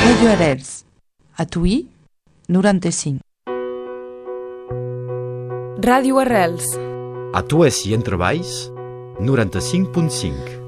Radio Arrels, a Tuí, 95. Ràdio Arrels. A Tués i Entrevalls, 95.5.